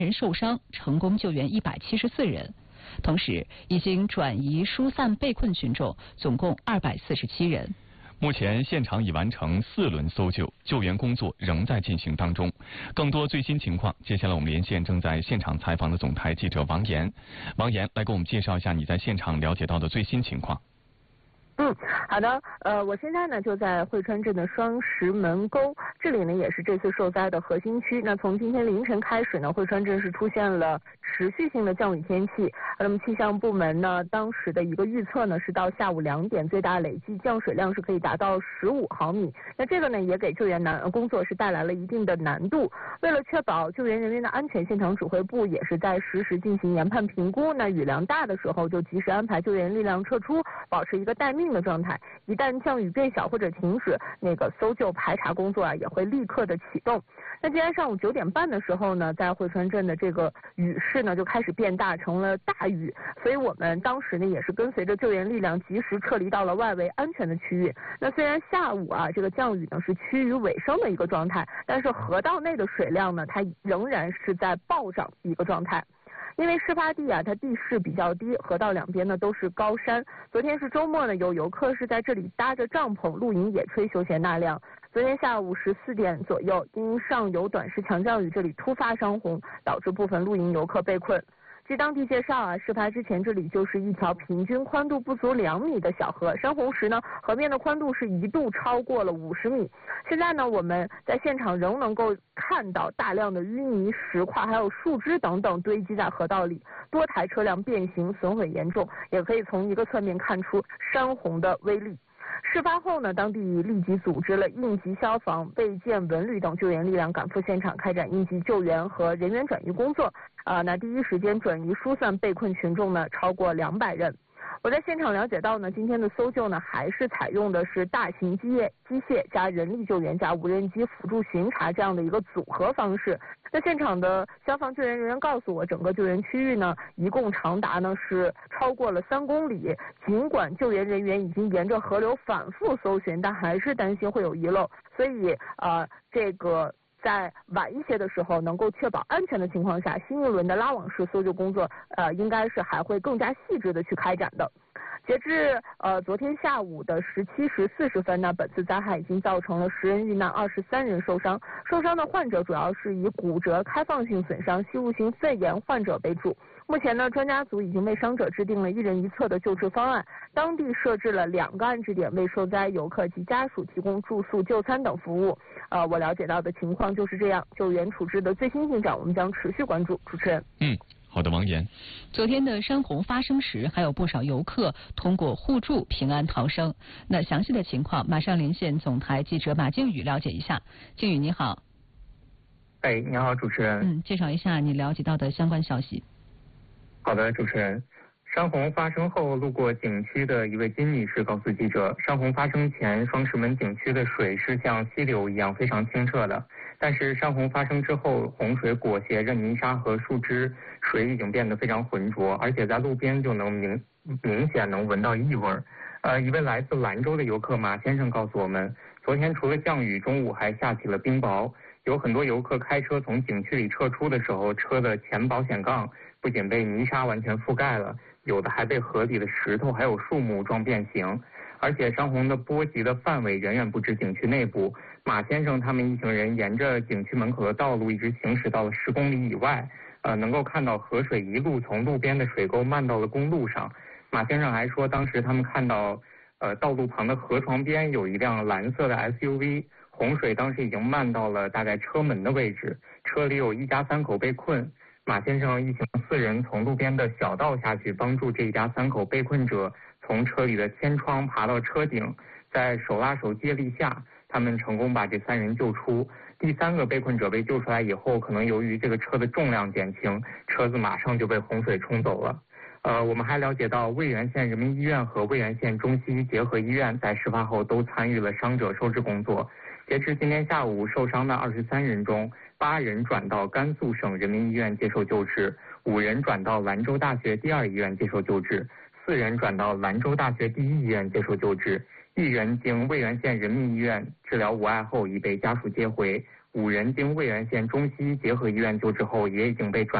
人受伤，成功救援174人。同时，已经转移疏散被困群众总共247人。 目前现场已完成4轮搜救，救援工作仍在进行当中。更多最新情况，接下来我们连线正在现场采访的总台记者王岩。王岩，来给我们介绍一下你在现场了解到的最新情况。 好的，我现在呢就在汇川镇的双石门沟，这里呢也是这次受灾的核心区。那从今天凌晨开始呢，汇川镇是出现了持续性的降雨天气。那么气象部门呢当时的一个预测呢是到下午2点，最大累计降水量是可以达到15毫米。那这个呢也给救援工作是带来了一定的难度。为了确保救援人员的安全，现场指挥部也是在实时进行研判评估。那雨量大的时候就及时安排救援力量撤出，保持一个待命的状态。一旦降雨变小或者停止，那个搜救排查工作也会立刻的启动。那今天上午9点半的时候呢，在汇川镇的这个雨势呢就开始变大，成了大雨，所以我们当时呢也是跟随着救援力量及时撤离到了外围安全的区域。那虽然下午这个降雨呢是趋于尾声的一个状态，但是河道内的水量呢它仍然是在暴涨的一个状态。因为事发地它地势比较低，河道两边呢都是高山。昨天是周末呢，有游客是在这里搭着帐篷露营野炊休闲纳凉。昨天下午14点左右，因上游短时强降雨，这里突发山洪，导致部分露营游客被困。据当地介绍事发之前这里就是一条平均宽度不足2米的小河，山洪时呢，河面的宽度是一度超过了50米。现在呢，我们在现场仍能够看到大量的淤泥、石块还有树枝等等堆积在河道里，多台车辆变形损毁严重，也可以从一个侧面看出山洪的威力。事发后呢，当地立即组织了应急消防、备建文旅等救援力量赶赴现场开展应急救援和人员转移工作。那第一时间转移疏散被困群众呢超过200人。我在现场了解到呢，今天的搜救呢还是采用的是大型机械加人力救援加无人机辅助巡查这样的一个组合方式。那现场的消防救援人员告诉我，整个救援区域呢一共长达呢是超过了3公里。尽管救援人员已经沿着河流反复搜寻，但还是担心会有遗漏，所以这个在晚一些的时候能够确保安全的情况下，新一轮的拉网式搜救工作应该是还会更加细致的去开展的。截至昨天下午的17时40分呢，本次灾害已经造成了10人遇难，23人受伤。受伤的患者主要是以骨折、开放性损伤、吸入性肺炎患者为主。目前呢，专家组已经为伤者制定了1人1侧的救治方案，当地设置了2个安置点，为受灾游客及家属提供住宿、就餐等服务。我了解到的情况就是这样，救援处置的最新进展，我们将持续关注。主持人。 好的，王岩。 昨天的山洪发生时，还有不少游客通过互助平安逃生。那详细的情况，马上连线总台记者马靖宇了解一下。靖宇你好。 你好，主持人。 介绍一下你了解到的相关消息。 好的，主持人。山洪发生后，路过景区的一位金女士告诉记者，山洪发生前，双石门景区的水是像溪流一样非常清澈的，但是山洪发生之后，洪水裹挟着泥沙和树枝，水已经变得非常浑浊，而且在路边就能明显能闻到异味。一位来自兰州的游客马先生告诉我们，昨天除了降雨，中午还下起了冰雹，有很多游客开车从景区里撤出的时候，车的前保险杠不仅被泥沙完全覆盖了，有的还被河里的石头还有树木撞变形，而且山洪的波及的范围远远不止景区内部。马先生他们一行人沿着景区门口的道路一直行驶到了10公里以外，能够看到河水一路从路边的水沟漫到了公路上。马先生还说，当时他们看到道路旁的河床边有一辆蓝色的 SUV， 洪水当时已经漫到了大概车门的位置，车里有一家3口被困。马先生一行4人从路边的小道下去，帮助这一家3口被困者从车里的天窗爬到车顶，在手拉手接力下，他们成功把这3人救出。第3个被困者被救出来以后，可能由于这个车的重量减轻，车子马上就被洪水冲走了。我们还了解到，渭源县人民医院和渭源县中西医结合医院在事发后都参与了伤者收治工作。截至今天下午，受伤的23人中，8人转到甘肃省人民医院接受救治，5人转到兰州大学第2医院接受救治，4人转到兰州大学第1医院接受救治，1人经渭源县人民医院治疗无碍后已被家属接回。 5人经渭源县中西结合医院救治后，也已经被转